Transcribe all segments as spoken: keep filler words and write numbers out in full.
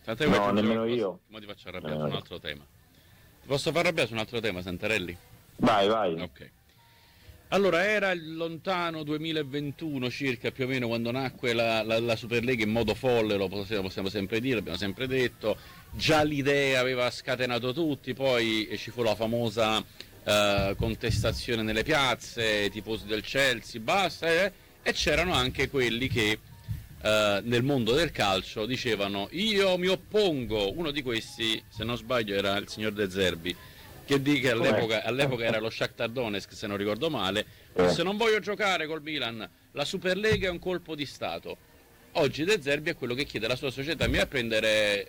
Tant'è no, nemmeno io. Ma ti faccio arrabbiare su un altro tema. Ti posso far arrabbiare su un altro tema, Santarelli? Vai, vai. Ok. Allora, era il lontano duemilaventuno circa, più o meno, quando nacque la, la, la Superlega in modo folle, lo possiamo, possiamo sempre dire, l'abbiamo sempre detto. Già l'idea aveva scatenato tutti, poi ci fu la famosa eh, contestazione nelle piazze, i tifosi del Chelsea, basta, eh, e c'erano anche quelli che eh, nel mondo del calcio dicevano io mi oppongo. Uno di questi, se non sbaglio, era il signor De Zerbi, che di che all'epoca, all'epoca era lo Shakhtar Donetsk, se non ricordo male, se non voglio giocare col Milan, la Superlega è un colpo di Stato. Oggi De Zerbi è quello che chiede alla sua società: mi va a prendere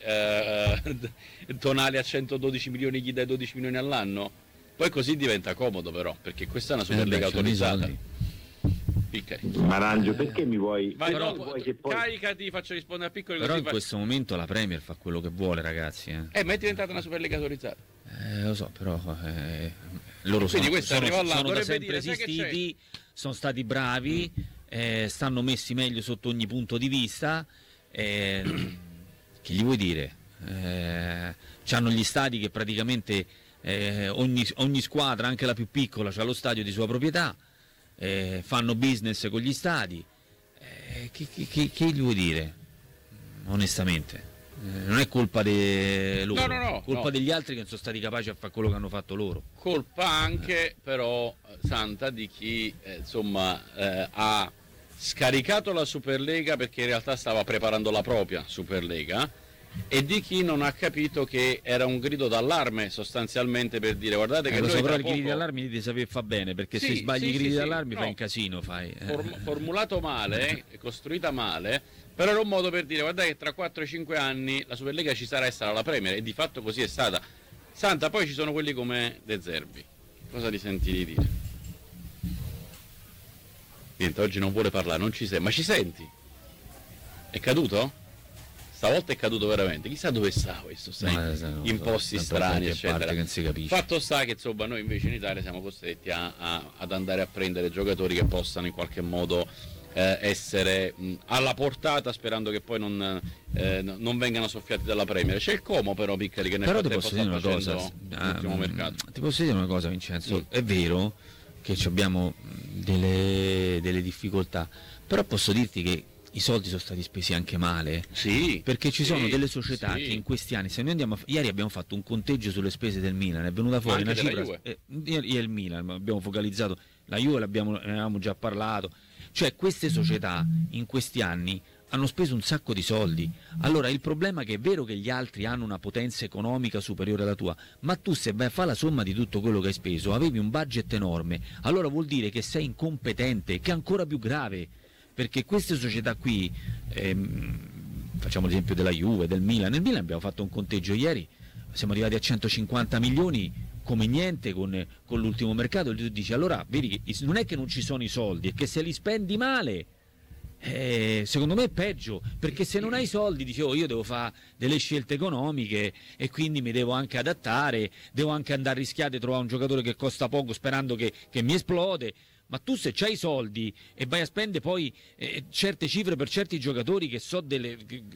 eh, Tonali a centododici milioni, gli dai dodici milioni all'anno? Poi così diventa comodo, però, perché questa è una Superlega eh beh, autorizzata. Piccari. Marangio, perché mi vuoi? Vai, però, no, vuoi che poi... caricati, faccio rispondere a Piccoli. Però in fa... questo momento la Premier fa quello che vuole, ragazzi. Eh, eh ma è diventata una Superlega autorizzata. Eh, lo so, però eh, loro sono, sono, sono da sempre esistiti, sono stati bravi, mm. eh, stanno messi meglio sotto ogni punto di vista. Eh, che gli vuoi dire? Eh, c'hanno gli stadi che praticamente eh, ogni, ogni squadra, anche la più piccola, ha lo stadio di sua proprietà. Eh, fanno business con gli stadi, eh, che, che, che, che gli vuoi dire? Onestamente eh, non è colpa di loro, no, no, no, colpa no. degli altri che non sono stati capaci a fare quello che hanno fatto loro. Colpa anche però, Santa, di chi eh, insomma eh, ha scaricato la Superlega perché in realtà stava preparando la propria Superlega, e di chi non ha capito che era un grido d'allarme sostanzialmente per dire guardate che eh, lo noi so, però poco... i gridi d'allarme devi sapere fa bene, perché sì, se sbagli sì, i gridi sì, d'allarme sì, fai no. un casino, fai eh. Form- formulato male, costruita male, però era un modo per dire guardate che tra quattro cinque anni la Superlega ci sarà e sarà la Premier, e di fatto così è stata. Santa, poi ci sono quelli come De Zerbi, cosa ti senti di dire? Niente, oggi non vuole parlare, non ci sei, ma ci senti? È caduto? Stavolta è caduto veramente, chissà dove sta questo, sai, no, no, in posti strani, eccetera. Che si capisce. Fatto sta che insomma noi invece in Italia siamo costretti a, a, ad andare a prendere giocatori che possano in qualche modo eh, essere mh, alla portata, sperando che poi non, eh, non vengano soffiati dalla Premier. C'è il Como però, Piccari, che nel però ti frattempo posso dire sta una cosa, l'ultimo um, mercato. Ti posso dire una cosa, Vincenzo, mm. è vero che abbiamo delle, delle difficoltà, però posso dirti che i soldi sono stati spesi anche male, sì, perché ci sì, sono delle società sì. che in questi anni, se noi andiamo a, ieri abbiamo fatto un conteggio sulle spese del Milan, è venuta fuori una cifra, eh, io e il Milan abbiamo focalizzato, la Juve l'abbiamo, ne avevamo già parlato, cioè queste società in questi anni hanno speso un sacco di soldi. Allora il problema è che è vero che gli altri hanno una potenza economica superiore alla tua, ma tu se vai a fare la somma di tutto quello che hai speso, avevi un budget enorme, allora vuol dire che sei incompetente, che è ancora più grave. Perché queste società qui, ehm, facciamo l'esempio della Juve, del Milan, nel Milan abbiamo fatto un conteggio ieri, siamo arrivati a centocinquanta milioni come niente con, con l'ultimo mercato, e tu dici allora vedi che non è che non ci sono i soldi, è che se li spendi male, eh, secondo me è peggio, perché se non hai i soldi dici oh, io devo fare delle scelte economiche e quindi mi devo anche adattare, devo anche andare a rischiare di trovare un giocatore che costa poco sperando che, che mi esplode. Ma tu se c'hai i soldi e vai a spendere poi eh, certe cifre per certi giocatori che so delle,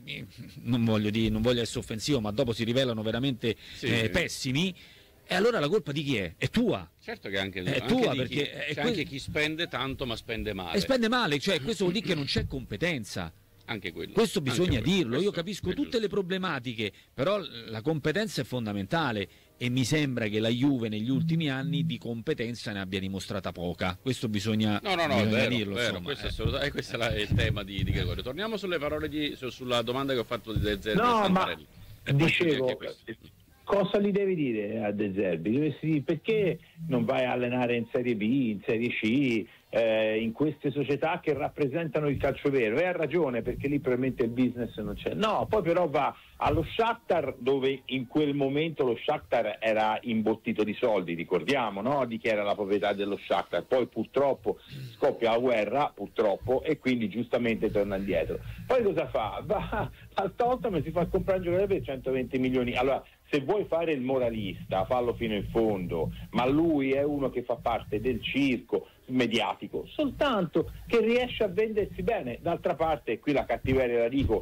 non voglio dire, non voglio essere offensivo, ma dopo si rivelano veramente sì, eh, pessimi, e allora la colpa di chi è? È tua. Certo che anche, è anche tua, di perché chi, è c'è que- anche chi spende tanto ma spende male. E spende male, cioè questo vuol dire che non c'è competenza. Anche quello. Questo bisogna anche dirlo, questo io capisco tutte giusto. le problematiche, però la competenza è fondamentale e mi sembra che la Juve negli ultimi anni di competenza ne abbia dimostrata poca. Questo bisogna, no, no, no, bisogna vero, dirlo. Vero, insomma, questo, eh. assolutamente, questo è il tema di, di Gregorio. Torniamo sulle parole di, su, sulla domanda che ho fatto di De Zerbi. No, ma dicevo, cosa gli devi dire a De Zerbi? Dovresti dire perché non vai a allenare in Serie B, in Serie C, eh, in queste società che rappresentano il calcio vero? E ha ragione, perché lì probabilmente il business non c'è. No, poi però va allo Shakhtar, dove in quel momento lo Shakhtar era imbottito di soldi, ricordiamo, no? Di chi era la proprietà dello Shakhtar. Poi purtroppo scoppia la guerra, purtroppo, e quindi giustamente torna indietro. Poi cosa fa? Va al Tottenham e si fa comprare un giocatore per centoventi milioni. Allora, se vuoi fare il moralista, fallo fino in fondo, ma lui è uno che fa parte del circo mediatico, soltanto che riesce a vendersi bene. D'altra parte, qui la cattiveria la dico,